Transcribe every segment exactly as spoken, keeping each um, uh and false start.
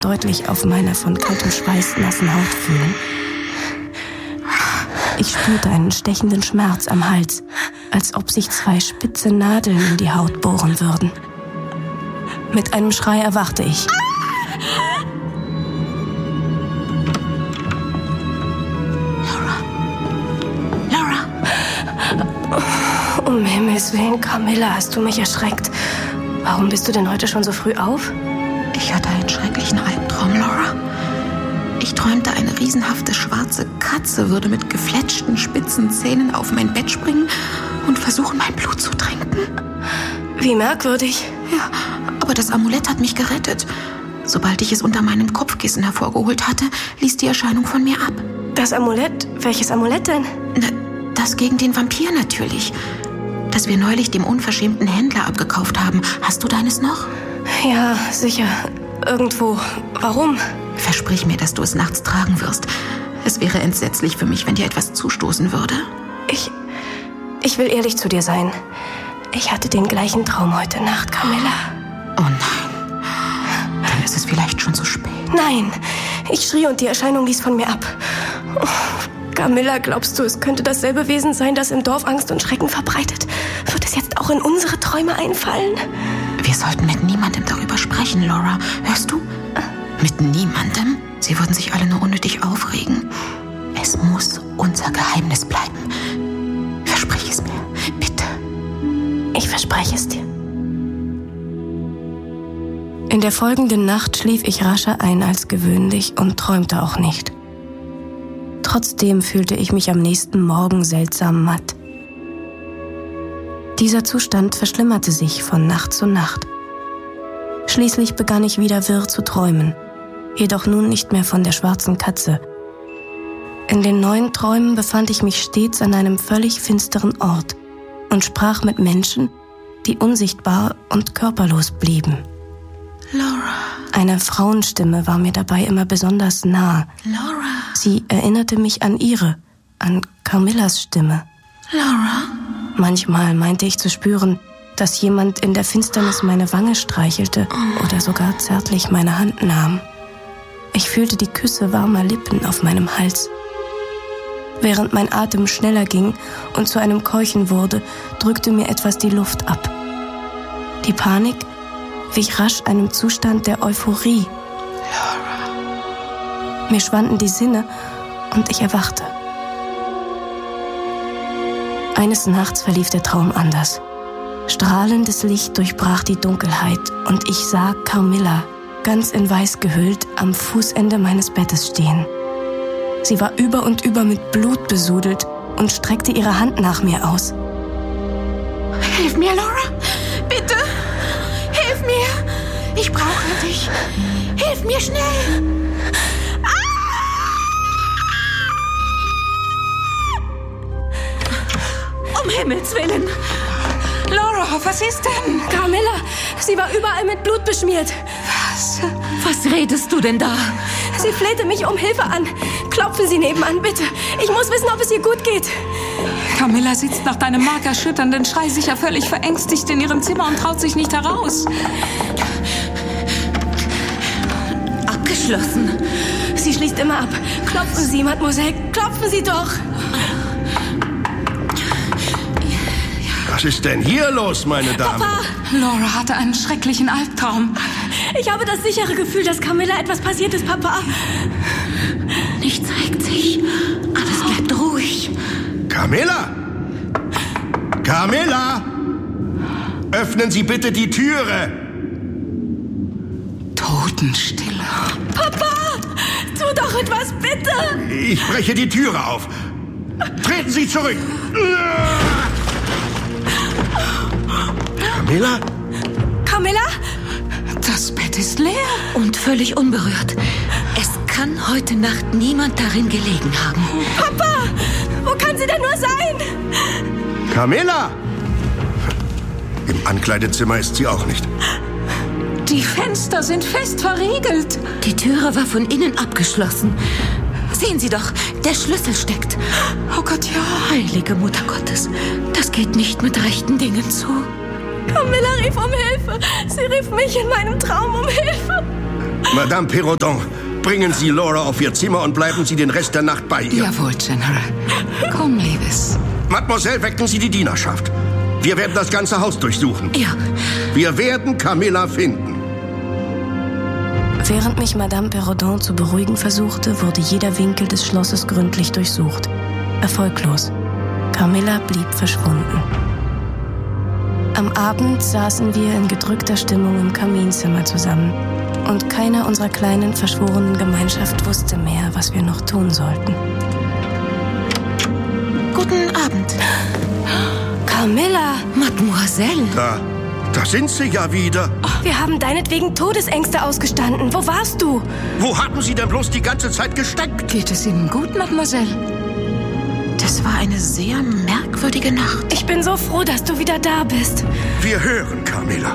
deutlich auf meiner von kaltem Schweiß nassen Haut fühlen. Ich spürte einen stechenden Schmerz am Hals, als ob sich zwei spitze Nadeln in die Haut bohren würden. Mit einem Schrei erwachte ich. Laura! Laura! Um Himmels Willen, Carmilla, hast du mich erschreckt. Warum bist du denn heute schon so früh auf? Ich hatte einen schrecklichen Albtraum, Laura. Ich träumte, eine riesenhafte schwarze Katze würde mit gefletschten, spitzen Zähnen auf mein Bett springen und versuchen, mein Blut zu trinken. Wie merkwürdig. Ja, aber das Amulett hat mich gerettet. Sobald ich es unter meinem Kopfkissen hervorgeholt hatte, ließ die Erscheinung von mir ab. Das Amulett? Welches Amulett denn? Na, das gegen den Vampir natürlich. Das wir neulich dem unverschämten Händler abgekauft haben. Hast du deines noch? Ja, sicher. Irgendwo. Warum? Versprich mir, dass du es nachts tragen wirst. Es wäre entsetzlich für mich, wenn dir etwas zustoßen würde. Ich... Ich will ehrlich zu dir sein. Ich hatte den gleichen Traum heute Nacht, Carmilla. Oh nein. Dann ist es vielleicht schon zu spät. Nein. Ich schrie und die Erscheinung ließ von mir ab. Oh, Carmilla, glaubst du, es könnte dasselbe Wesen sein, das im Dorf Angst und Schrecken verbreitet? Wird es jetzt auch in unsere Träume einfallen? Wir sollten mit niemandem darüber sprechen, Laura. Hörst du? Mit niemandem? Sie würden sich alle nur unnötig aufregen. Es muss unser Geheimnis bleiben. Versprich es mir, bitte. Ich verspreche es dir. In der folgenden Nacht schlief ich rascher ein als gewöhnlich und träumte auch nicht. Trotzdem fühlte ich mich am nächsten Morgen seltsam matt. Dieser Zustand verschlimmerte sich von Nacht zu Nacht. Schließlich begann ich wieder wirr zu träumen, jedoch nun nicht mehr von der schwarzen Katze. In den neuen Träumen befand ich mich stets an einem völlig finsteren Ort und sprach mit Menschen, die unsichtbar und körperlos blieben. Laura. Eine Frauenstimme war mir dabei immer besonders nah. Laura. Sie erinnerte mich an ihre, an Carmillas Stimme. Laura. Manchmal meinte ich zu spüren, dass jemand in der Finsternis meine Wange streichelte oder sogar zärtlich meine Hand nahm. Ich fühlte die Küsse warmer Lippen auf meinem Hals. Während mein Atem schneller ging und zu einem Keuchen wurde, drückte mir etwas die Luft ab. Die Panik wich rasch einem Zustand der Euphorie. Laura. Mir schwanden die Sinne und ich erwachte. Eines Nachts verlief der Traum anders. Strahlendes Licht durchbrach die Dunkelheit und ich sah Carmilla, ganz in Weiß gehüllt, am Fußende meines Bettes stehen. Sie war über und über mit Blut besudelt und streckte ihre Hand nach mir aus. Hilf mir, Laura! Bitte! Hilf mir! Ich brauche dich! Hilf mir schnell! Um Himmels Willen! Laura, was ist denn? Carmilla, sie war überall mit Blut beschmiert. Was? Was redest du denn da? Sie flehte mich um Hilfe an. Klopfen Sie nebenan, bitte. Ich muss wissen, ob es ihr gut geht. Carmilla sitzt nach deinem markerschütternden Schrei sicher völlig verängstigt in ihrem Zimmer und traut sich nicht heraus. Abgeschlossen. Sie schließt immer ab. Klopfen Sie, Mademoiselle, klopfen Sie doch. Was ist denn hier los, meine Damen? Papa! Laura hatte einen schrecklichen Albtraum. Ich habe das sichere Gefühl, dass Carmilla etwas passiert ist, Papa. Nichts regt sich. Alles bleibt ruhig. Carmilla! Carmilla! Öffnen Sie bitte die Türe! Totenstille. Papa! Tu doch etwas, bitte! Ich breche die Türe auf. Treten Sie zurück! Carmilla? Carmilla? Das Bett ist leer. Und völlig unberührt. Es kann heute Nacht niemand darin gelegen haben. Papa! Wo kann sie denn nur sein? Carmilla! Im Ankleidezimmer ist sie auch nicht. Die Fenster sind fest verriegelt. Die Türe war von innen abgeschlossen. Sehen Sie doch, der Schlüssel steckt. Oh Gott, ja. Heilige Mutter Gottes, das geht nicht mit rechten Dingen zu. Carmilla rief um Hilfe. Sie rief mich in meinem Traum um Hilfe. Madame Perrodon, bringen Sie Laura auf ihr Zimmer und bleiben Sie den Rest der Nacht bei ihr. Jawohl, General. Komm, Liebes. Mademoiselle, wecken Sie die Dienerschaft. Wir werden das ganze Haus durchsuchen. Ja. Wir werden Camilla finden. Während mich Madame Perrodon zu beruhigen versuchte, wurde jeder Winkel des Schlosses gründlich durchsucht. Erfolglos. Camilla blieb verschwunden. Am Abend saßen wir in gedrückter Stimmung im Kaminzimmer zusammen. Und keiner unserer kleinen, verschworenen Gemeinschaft wusste mehr, was wir noch tun sollten. Guten Abend. Camilla! Mademoiselle. Da, da sind Sie ja wieder. Wir haben deinetwegen Todesängste ausgestanden. Wo warst du? Wo haben Sie denn bloß die ganze Zeit gesteckt? Geht es Ihnen gut, Mademoiselle? Das war eine sehr merkwürdige Nacht. Ich bin so froh, dass du wieder da bist. Wir hören, Camilla.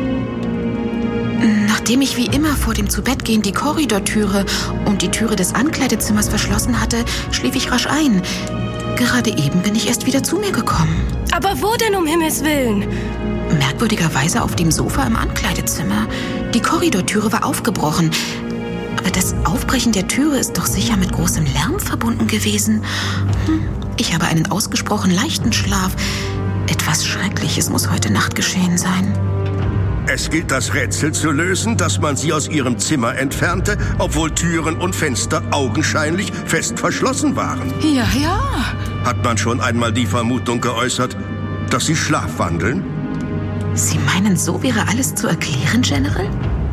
Nachdem ich wie immer vor dem Zubettgehen die Korridortüre und die Türe des Ankleidezimmers verschlossen hatte, schlief ich rasch ein. Gerade eben bin ich erst wieder zu mir gekommen. Aber wo denn, um Himmels Willen? Merkwürdigerweise auf dem Sofa im Ankleidezimmer. Die Korridortüre war aufgebrochen. Aber das Aufbrechen der Türe ist doch sicher mit großem Lärm verbunden gewesen. Hm, ich habe einen ausgesprochen leichten Schlaf. Etwas Schreckliches muss heute Nacht geschehen sein. Es gilt, das Rätsel zu lösen, dass man sie aus ihrem Zimmer entfernte, obwohl Türen und Fenster augenscheinlich fest verschlossen waren. Ja, ja. Hat man schon einmal die Vermutung geäußert, dass sie schlafwandeln? Sie meinen, so wäre alles zu erklären, General?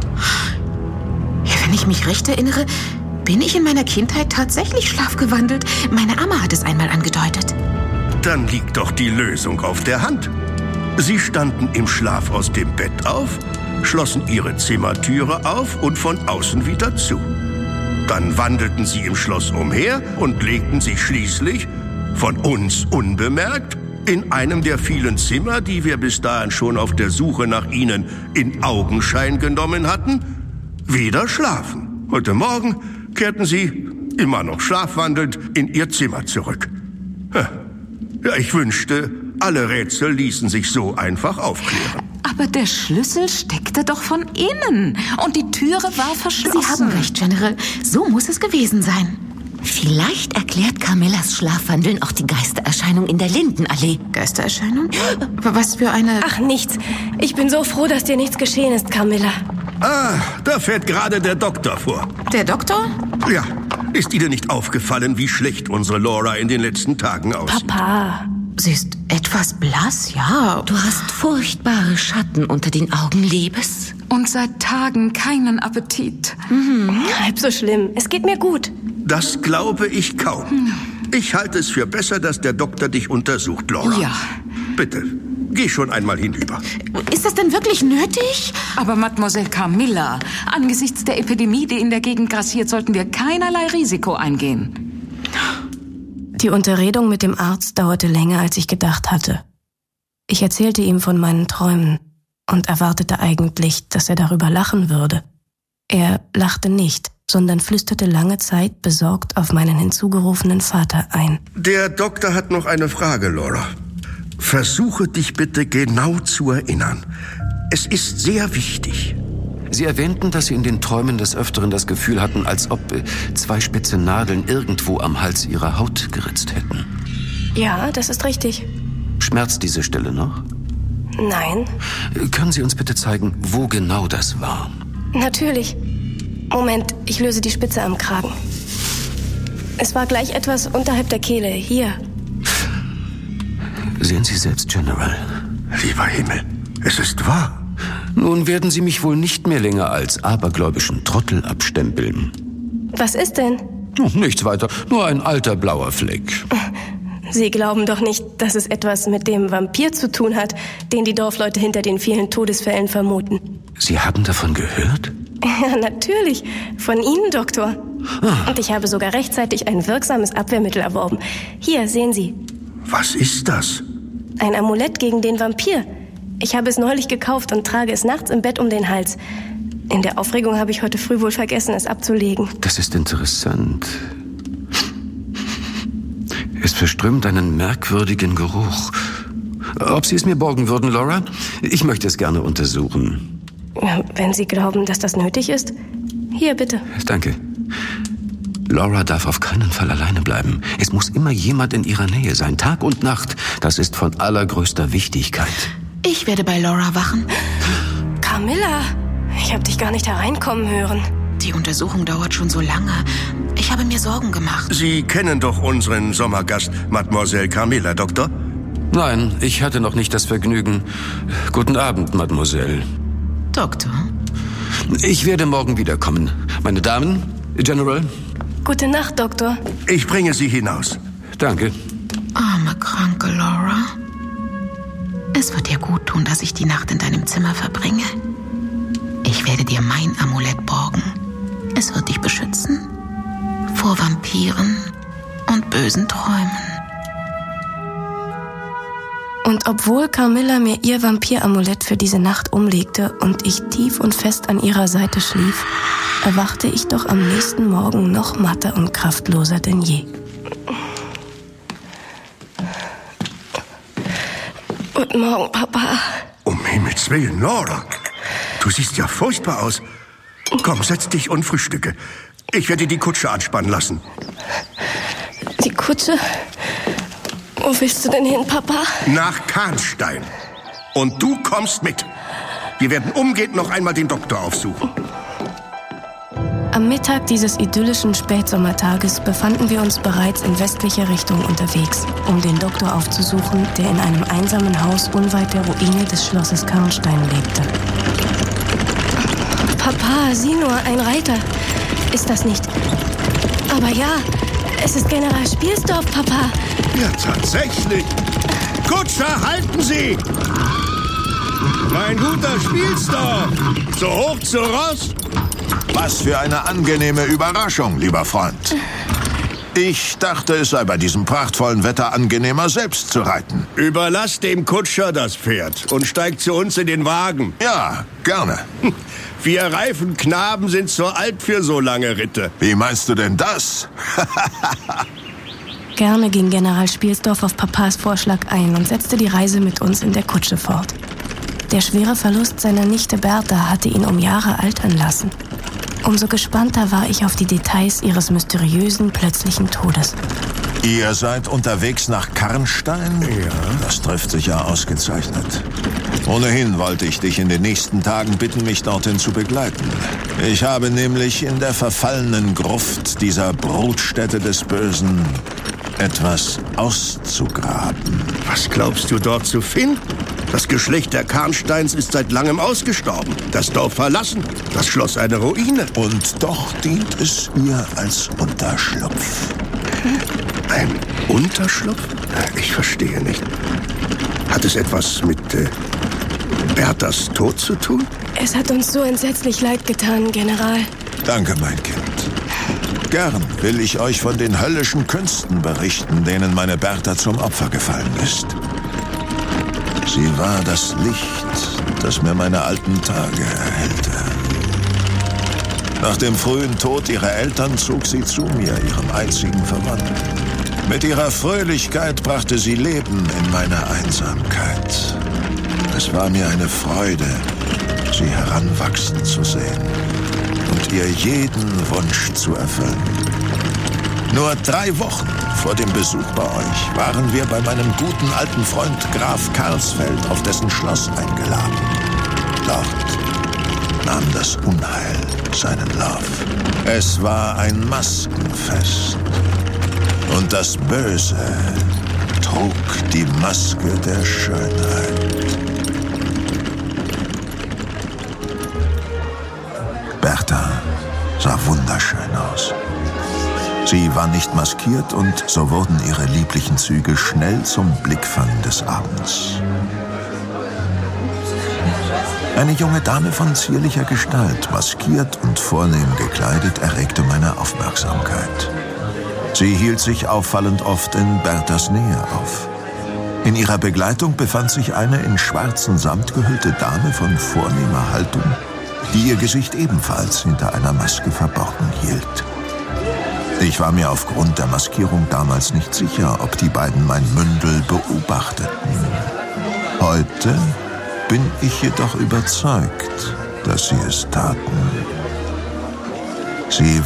Ja, wenn ich mich recht erinnere, bin ich in meiner Kindheit tatsächlich schlafgewandelt. Meine Amma hat es einmal angedeutet. Dann liegt doch die Lösung auf der Hand. Sie standen im Schlaf aus dem Bett auf, schlossen ihre Zimmertüre auf und von außen wieder zu. Dann wandelten sie im Schloss umher und legten sich schließlich, von uns unbemerkt, in einem der vielen Zimmer, die wir bis dahin schon auf der Suche nach ihnen in Augenschein genommen hatten, wieder schlafen. Heute Morgen kehrten sie, immer noch schlafwandelnd, in ihr Zimmer zurück. Ja, ich wünschte, alle Rätsel ließen sich so einfach aufklären. Aber der Schlüssel steckte doch von innen und die Türe war verschlossen. Sie haben recht, General. So muss es gewesen sein. Vielleicht erklärt Camillas Schlafwandeln auch die Geistererscheinung in der Lindenallee. Geistererscheinung? Was für eine... Ach, nichts. Ich bin so froh, dass dir nichts geschehen ist, Camilla. Ah, da fährt gerade der Doktor vor. Der Doktor? Ja, ist Ihnen nicht aufgefallen, wie schlecht unsere Laura in den letzten Tagen aussieht? Papa. Sie ist etwas blass, ja. Du hast furchtbare Schatten unter den Augen, Liebes. Und seit Tagen keinen Appetit. Mhm. Halb so schlimm. Es geht mir gut. Das glaube ich kaum. Ich halte es für besser, dass der Doktor dich untersucht, Laura. Ja. Bitte, geh schon einmal hinüber. Ist das denn wirklich nötig? Aber Mademoiselle Camilla, angesichts der Epidemie, die in der Gegend grassiert, sollten wir keinerlei Risiko eingehen. Die Unterredung mit dem Arzt dauerte länger, als ich gedacht hatte. Ich erzählte ihm von meinen Träumen und erwartete eigentlich, dass er darüber lachen würde. Er lachte nicht, sondern flüsterte lange Zeit besorgt auf meinen hinzugerufenen Vater ein. Der Doktor hat noch eine Frage, Laura. Versuche dich bitte genau zu erinnern. Es ist sehr wichtig. Sie erwähnten, dass Sie in den Träumen des Öfteren das Gefühl hatten, als ob äh, zwei spitze Nadeln irgendwo am Hals Ihrer Haut geritzt hätten. Ja, das ist richtig. Schmerzt diese Stelle noch? Nein. Äh, können Sie uns bitte zeigen, wo genau das war? Natürlich. Moment, ich löse die Spitze am Kragen. Es war gleich etwas unterhalb der Kehle, hier. Sehen Sie selbst, General. Lieber Himmel, es ist wahr. Nun werden Sie mich wohl nicht mehr länger als abergläubischen Trottel abstempeln. Was ist denn? Oh, nichts weiter, nur ein alter blauer Fleck. Sie glauben doch nicht, dass es etwas mit dem Vampir zu tun hat, den die Dorfleute hinter den vielen Todesfällen vermuten. Sie haben davon gehört? Ja, natürlich. Von Ihnen, Doktor. Ah. Und ich habe sogar rechtzeitig ein wirksames Abwehrmittel erworben. Hier, sehen Sie. Was ist das? Ein Amulett gegen den Vampir. Ich habe es neulich gekauft und trage es nachts im Bett um den Hals. In der Aufregung habe ich heute früh wohl vergessen, es abzulegen. Das ist interessant. Es verströmt einen merkwürdigen Geruch. Ob Sie es mir borgen würden, Laura? Ich möchte es gerne untersuchen. Ja, wenn Sie glauben, dass das nötig ist. Hier, bitte. Danke. Laura darf auf keinen Fall alleine bleiben. Es muss immer jemand in ihrer Nähe sein, Tag und Nacht. Das ist von allergrößter Wichtigkeit. Ich werde bei Laura wachen. Carmilla, ich habe dich gar nicht hereinkommen hören. Die Untersuchung dauert schon so lange. Ich habe mir Sorgen gemacht. Sie kennen doch unseren Sommergast, Mademoiselle Carmilla, Doktor? Nein, ich hatte noch nicht das Vergnügen. Guten Abend, Mademoiselle. Doktor? Ich werde morgen wiederkommen. Meine Damen, General. Gute Nacht, Doktor. Ich bringe Sie hinaus. Danke. Arme, kranke Laura. Es wird dir gut tun, dass ich die Nacht in deinem Zimmer verbringe. Ich werde dir mein Amulett borgen. Es wird dich beschützen. Vor Vampiren und bösen Träumen. Und obwohl Carmilla mir ihr Vampir-Amulett für diese Nacht umlegte und ich tief und fest an ihrer Seite schlief, erwachte ich doch am nächsten Morgen noch matter und kraftloser denn je. Guten Morgen, Papa. Um Himmels Willen, Laura. Du siehst ja furchtbar aus. Komm, setz dich und frühstücke. Ich werde die Kutsche anspannen lassen. Die Kutsche? Wo willst du denn hin, Papa? Nach Karnstein. Und du kommst mit. Wir werden umgehend noch einmal den Doktor aufsuchen. Am Mittag dieses idyllischen Spätsommertages befanden wir uns bereits in westlicher Richtung unterwegs, um den Doktor aufzusuchen, der in einem einsamen Haus unweit der Ruine des Schlosses Karnstein lebte. Papa, sieh nur, ein Reiter. Ist das nicht? Aber ja, es ist General Spielsdorf, Papa. Ja, tatsächlich. Kutscher, halten Sie! Mein guter Spielsdorf! So hoch zu Ross! Was für eine angenehme Überraschung, lieber Freund. Ich dachte, es sei bei diesem prachtvollen Wetter angenehmer, selbst zu reiten. Überlass dem Kutscher das Pferd und steig zu uns in den Wagen. Ja, gerne. Wir reifen Knaben sind zu alt für so lange Ritte. Wie meinst du denn das? Gerne ging General Spielsdorf auf Papas Vorschlag ein und setzte die Reise mit uns in der Kutsche fort. Der schwere Verlust seiner Nichte Bertha hatte ihn um Jahre altern lassen. Umso gespannter war ich auf die Details ihres mysteriösen, plötzlichen Todes. Ihr seid unterwegs nach Karnstein? Ja. Das trifft sich ja ausgezeichnet. Ohnehin wollte ich dich in den nächsten Tagen bitten, mich dorthin zu begleiten. Ich habe nämlich in der verfallenen Gruft dieser Brutstätte des Bösen etwas auszugraben. Was glaubst du dort zu finden? Das Geschlecht der Karnsteins ist seit langem ausgestorben. Das Dorf verlassen, das Schloss eine Ruine. Und doch dient es ihr als Unterschlupf. Ein Unterschlupf? Ich verstehe nicht. Hat es etwas mit äh, Berthas Tod zu tun? Es hat uns so entsetzlich leid getan, General. Danke, mein Kind. Gern will ich euch von den höllischen Künsten berichten, denen meine Bertha zum Opfer gefallen ist. Sie war das Licht, das mir meine alten Tage erhellte. Nach dem frühen Tod ihrer Eltern zog sie zu mir, ihrem einzigen Verwandten. Mit ihrer Fröhlichkeit brachte sie Leben in meine Einsamkeit. Es war mir eine Freude, sie heranwachsen zu sehen und ihr jeden Wunsch zu erfüllen. Nur drei Wochen vor dem Besuch bei euch waren wir bei meinem guten alten Freund Graf Karlsfeld auf dessen Schloss eingeladen. Dort nahm das Unheil seinen Lauf. Es war ein Maskenfest. Und das Böse trug die Maske der Schönheit. Bertha sah wunderschön aus. Sie war nicht maskiert und so wurden ihre lieblichen Züge schnell zum Blickfang des Abends. Eine junge Dame von zierlicher Gestalt, maskiert und vornehm gekleidet, erregte meine Aufmerksamkeit. Sie hielt sich auffallend oft in Berthas Nähe auf. In ihrer Begleitung befand sich eine in schwarzen Samt gehüllte Dame von vornehmer Haltung, die ihr Gesicht ebenfalls hinter einer Maske verborgen hielt. Ich war mir aufgrund der Maskierung damals nicht sicher, ob die beiden mein Mündel beobachteten. Heute bin ich jedoch überzeugt, dass sie es taten. Sie